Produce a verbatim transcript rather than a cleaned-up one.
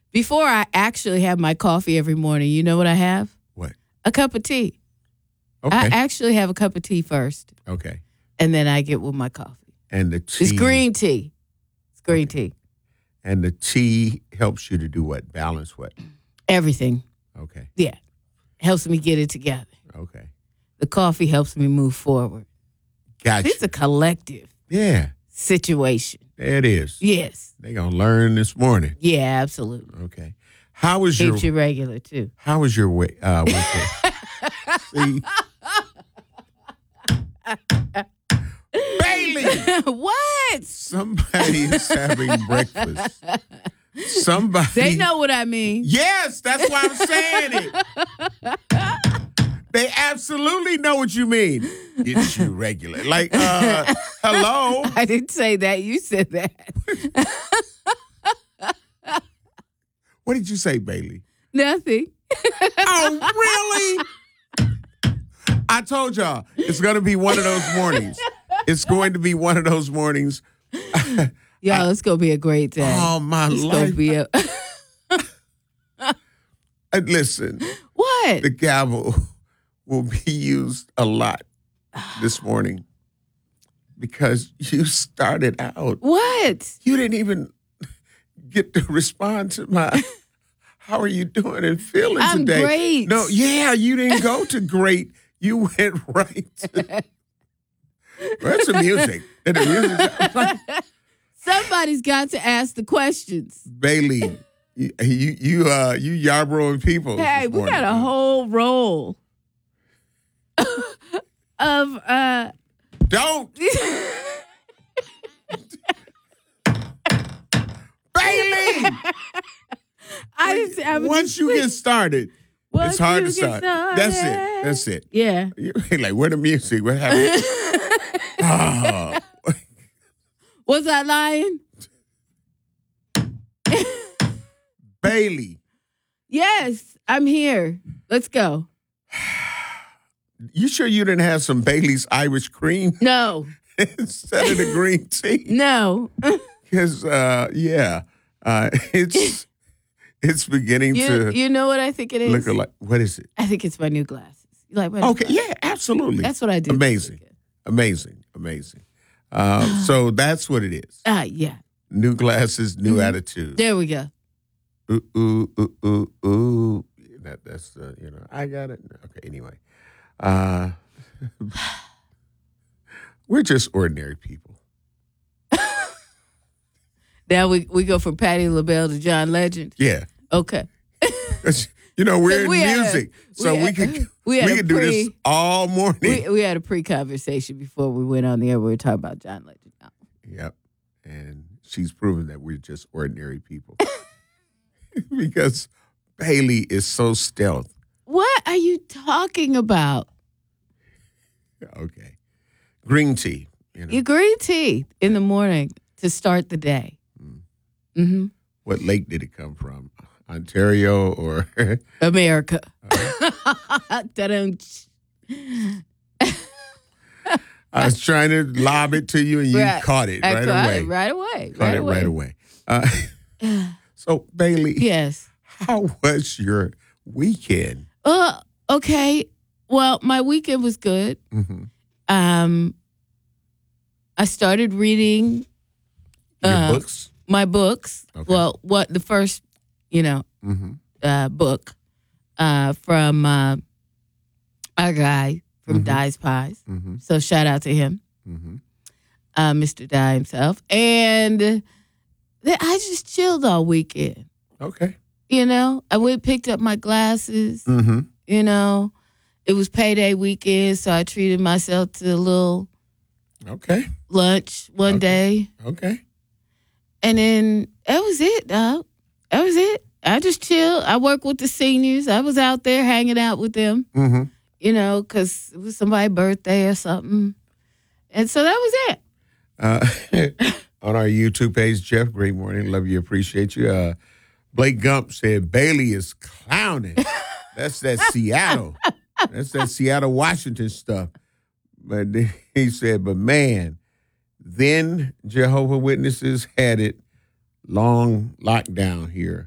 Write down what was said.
Before I actually have my coffee every morning, you know what I have? What? A cup of tea. Okay. I actually have a cup of tea first. Okay. And then I get with my coffee. And the tea. It's green tea. It's green Okay. tea. And the tea helps you to do what? Balance what? Everything. Okay. Yeah. Helps me get it together. Okay. The coffee helps me move forward. Gotcha. It's a collective Yeah. situation. There it is. Yes. They're going to learn this morning. Yeah, absolutely. Okay. How was your Keeps you regular, too. How was your way, uh, weekend? See? Bailey! What? Somebody is having breakfast. Somebody. They know what I mean. Yes, that's why I'm saying it. They absolutely know what you mean. Get you regular. Like, uh, hello? I didn't say that. You said that. What did you say, Bailey? Nothing. Oh, really? I told y'all, it's going to be one of those mornings. It's going to be one of those mornings. Y'all, it's going to be a great day. Oh, my it's life. Gonna be a- And listen, what? the gavel will be used a lot this morning because you started out. What? You didn't even get to respond to my, how are you doing and feeling I'm today? great. No, yeah, you didn't go to great. You went right to, that's the music. And the music like, Somebody's got to ask the questions. Bailey, you you, you uh you Yarborough people. Hey, we got a whole roll of uh Don't Bailey! I didn't I was Once just you like- get started, Once it's hard you to get start. That's it. That's it. Yeah. You're like, where the music? What happened? Oh. Was I lying? Bailey, Yes, I'm here. Let's go. you sure you didn't have some Bailey's Irish cream No. instead of the green tea? No. Because, uh, yeah, uh, it's it's beginning You, to you know what I think it is? look like. What is it? I think it's my new glasses. You like my new Okay, glasses? yeah, absolutely. That's what I do. Amazing, amazing, amazing. Um, so that's what it is. Ah, yeah. New glasses, new Mhm. attitude. There we go. Ooh, ooh, ooh, ooh, ooh. That, that's, uh, you know, I got it. Okay, anyway. Uh, we're just ordinary people. Now we, we go from Patti LaBelle to John Legend. Yeah. Okay. You know, we're in We had a- music, so we we had- could we we, had a could do this pre- all morning. We we had a pre-conversation before we went on the air. We were talking about John Legend. Yep. And she's proven that we're just ordinary people. Because Bailey is so stealth. What are you talking about? Okay. Green tea. You know. Your green tea in the morning to start the day. Mm. Mm-hmm. What lake did it come from? Ontario or America. Uh, Ta-dum. I was trying to lob it to you and you Right. caught it I right caught away. it right away. Caught right it away. right away. Uh, so Bailey, Yes. how was your weekend? Uh, okay. Well, my weekend was good. Mm-hmm. Um, I started reading Your Uh, books? my books. Okay. Well, what the first, you know, Mm-hmm. uh, book uh, from uh, our guy from Mhm. Dye's Pies. Mm-hmm. So shout out to him, Mm-hmm. uh, Mister Dye himself. And then I just chilled all weekend. Okay. You know, I went picked up my glasses. Mm-hmm. You know, it was payday weekend, so I treated myself to a little Okay. lunch one Okay. day. Okay. And then that was it, dog. That was it. I just chilled. I work with the seniors. I was out there hanging out with them, Mm-hmm. you know, because it was somebody's birthday or something. And so that was it. Uh, on our YouTube page, Jeff, great morning. Love you, appreciate you. Uh, Blake Gump said Bailey is clowning. That's that Seattle. That's that Seattle, Washington stuff. But then he said, but man, then Jehovah's Witnesses had it long lockdown here.